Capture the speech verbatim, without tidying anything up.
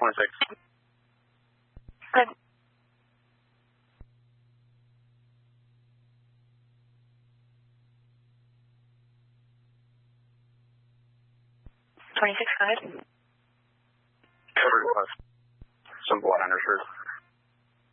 twenty-six. Good. twenty-six, go ahead. Cover request. Simple undershirt.